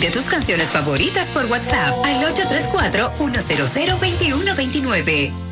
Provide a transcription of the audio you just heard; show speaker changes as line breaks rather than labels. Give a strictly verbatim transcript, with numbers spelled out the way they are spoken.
Pide tus canciones favoritas por WhatsApp al ocho tres cuatro, uno cero cero, dos uno dos nueve.